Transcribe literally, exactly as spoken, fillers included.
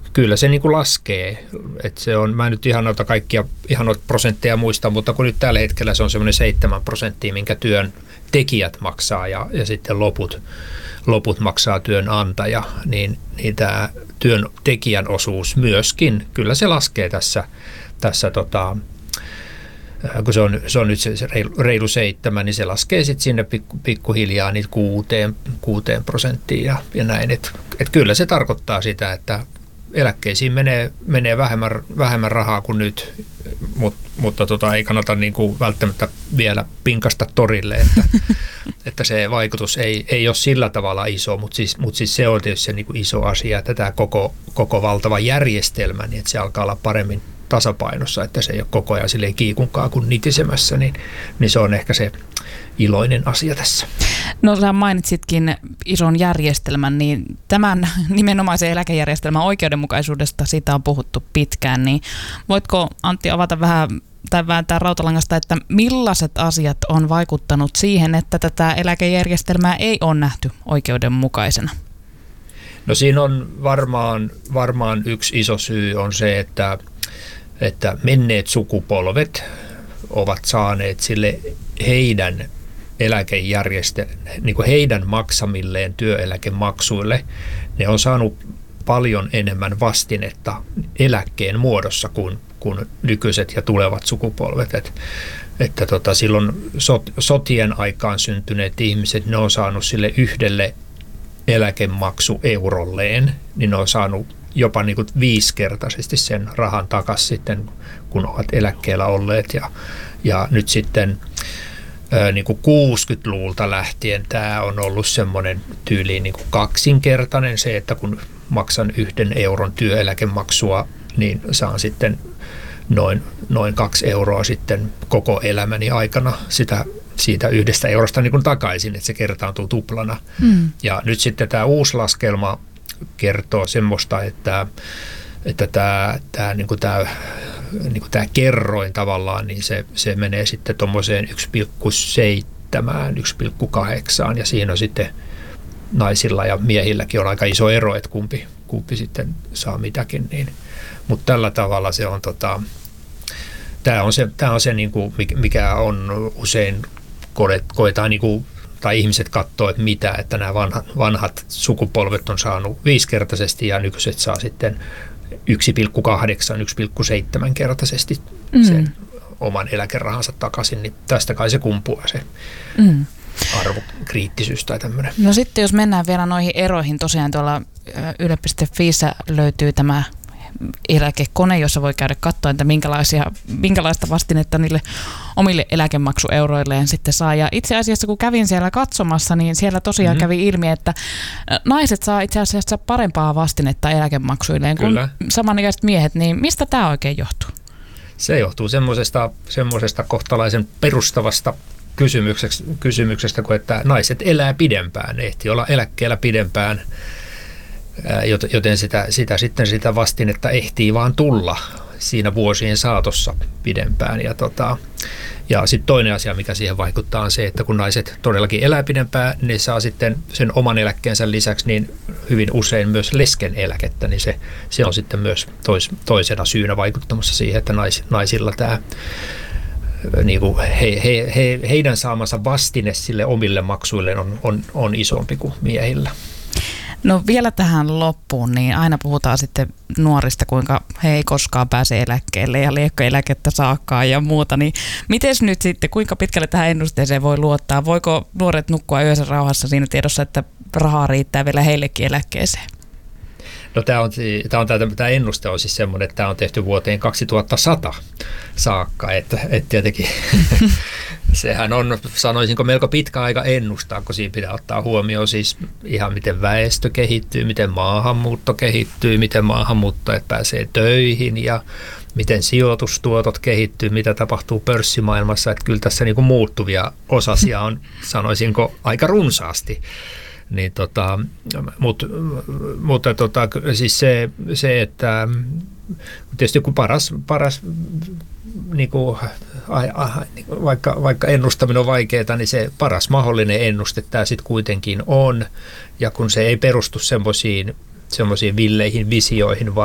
kyllä se niin kuin laskee. Et se on, mä en nyt ihan noita kaikkia ihan noita prosentteja muista, mutta kun nyt tällä hetkellä se on semmoinen seitsemän prosenttia, minkä työn tekijät maksaa ja, ja sitten loput, loput maksaa työnantaja, niin, niin tämä työn tekijän osuus myöskin, kyllä se laskee tässä, tässä tota, kun se on, se on nyt se reilu, reilu seitsemän, niin se laskee sitten sinne pikku, pikkuhiljaa niitä kuuteen, kuuteen prosenttiin ja, ja näin. Että et kyllä se tarkoittaa sitä, että eläkkeisiin menee, menee vähemmän, vähemmän rahaa kuin nyt, mut, mutta tota, ei kannata niinku välttämättä vielä pinkasta torille, että, että se vaikutus ei, ei ole sillä tavalla iso, mutta siis, mut siis se on tietysti se niinku iso asia, että tämä koko, koko valtava järjestelmä, niin että se alkaa olla paremmin tasapainossa, että se ei ole koko ajan silleen kiikunkaa kuin nitisemässä, niin, niin se on ehkä se iloinen asia tässä. No sä mainitsitkin ison järjestelmän, niin tämän nimenomaisen eläkejärjestelmän oikeudenmukaisuudesta siitä on puhuttu pitkään, niin voitko Antti avata vähän tai vääntää rautalangasta, että millaiset asiat on vaikuttanut siihen, että tätä eläkejärjestelmää ei ole nähty oikeudenmukaisena? No siinä on varmaan, varmaan yksi iso syy on se, että että menneet sukupolvet ovat saaneet sille heidän eläkejärjestelmään, niin kuin heidän maksamilleen työeläkemaksuille, ne on saanut paljon enemmän vastinetta eläkkeen muodossa kuin, kuin nykyiset ja tulevat sukupolvet. Et, että tota, silloin sot, sotien aikaan syntyneet ihmiset, ne on saanut sille yhdelle eläkemaksu eurolleen, niin ne on saanut jopa niin kuin viisikertaisesti sen rahan takaisin sitten, kun ovat eläkkeellä olleet. Ja, ja nyt sitten ää, niin kuin kuusikymmentäluvulta lähtien tämä on ollut semmoinen tyyliin niin kuin kaksinkertainen se, että kun maksan yhden euron työeläkemaksua, niin saan sitten noin, noin kaksi euroa sitten koko elämäni aikana sitä siitä yhdestä eurosta niin kuin takaisin, että se kertaantuu tuplana. Mm. Ja nyt sitten tämä uusi laskelma kertoo semmoista, että, että tämä, tämä, niin kuin tämä, niin kuin tämä kerroin tavallaan, niin se, se menee sitten tuommoiseen yksi pilkku seitsemän, yksi pilkku kahdeksan ja siinä on sitten naisilla ja miehilläkin on aika iso ero, että kumpi, kumpi sitten saa mitäkin. Niin. Mutta tällä tavalla se on, tota, tämä on se, tämä on se niin kuin, mikä on usein koetaan niin kuin tai ihmiset katsoo, että mitä, että nämä vanhat, vanhat sukupolvet on saanut viisikertaisesti ja nykyiset saa sitten yksi pilkku kahdeksan, yksi pilkku seitsemän kertaisesti sen mm. oman eläkerahansa takaisin, niin tästä kai se kumpuaa se mm. arvokriittisyys tai tämmöinen. No sitten jos mennään vielä noihin eroihin, tosiaan tuolla yle piste fiissä löytyy tämä eläkekone, jossa voi käydä katsoa, että minkälaisia, minkälaista vastinetta niille omille eläkemaksueuroilleen sitten saa. Ja itse asiassa kun kävin siellä katsomassa, niin siellä tosiaan mm-hmm. kävi ilmi, että naiset saa itse asiassa parempaa vastinetta eläkemaksuilleen kuin samanikäiset miehet. Niin mistä tämä oikein johtuu? Se johtuu semmoisesta, semmoisesta kohtalaisen perustavasta kysymyksestä, kysymyksestä, kuin että naiset elää pidempään, ehtii olla eläkkeellä pidempään, joten sitä, sitä sitten sitä vastinetta ehtii vaan tulla siinä vuosien saatossa pidempään. Ja, tota, ja sitten toinen asia, mikä siihen vaikuttaa, on se, että kun naiset todellakin elää pidempään, niin saa sitten sen oman eläkkeensä lisäksi niin hyvin usein myös lesken eläkettä, niin se, se on sitten myös tois, toisena syynä vaikuttamassa siihen, että nais, naisilla tämä niin kuin he, he, he, heidän saamansa vastine sille omille maksuille on, on, on isompi kuin miehillä. No vielä tähän loppuun, niin aina puhutaan sitten nuorista, kuinka he ei koskaan pääse eläkkeelle ja liekkoeläkettä saakkaan ja muuta. Niin miten nyt sitten, kuinka pitkälle tähän ennusteeseen voi luottaa? Voiko nuoret nukkua yössä rauhassa siinä tiedossa, että rahaa riittää vielä heillekin eläkkeeseen? No tämä, on, tämä, on, tämä ennuste on siis semmoinen, että tämä on tehty vuoteen kaksituhattasata saakka, että, että tietenkin sehän on, sanoisinko, melko pitkä aika ennustaa, kun siinä pitää ottaa huomioon siis ihan miten väestö kehittyy, miten maahanmuutto kehittyy, miten maahanmuuttajat pääsee töihin ja miten sijoitustuotot kehittyy, mitä tapahtuu pörssimaailmassa, että kyllä tässä niin kuin muuttuvia osasia on, sanoisinko, aika runsaasti. Niin tota, mut, mutta tota, siis se, se, että tietysti kun paras, paras niin kuin, vaikka, vaikka ennustaminen on vaikeaa, niin se paras mahdollinen ennuste tämä sitten kuitenkin on, ja kun se ei perustu semmoisiin semmoisiin villeihin visioihin,